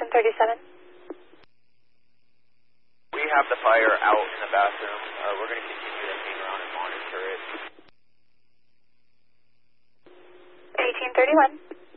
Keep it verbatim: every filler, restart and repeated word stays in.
thirty-seven. We have the fire out in the bathroom. Uh, we're going to continue to hang around and monitor it. eighteen thirty-one.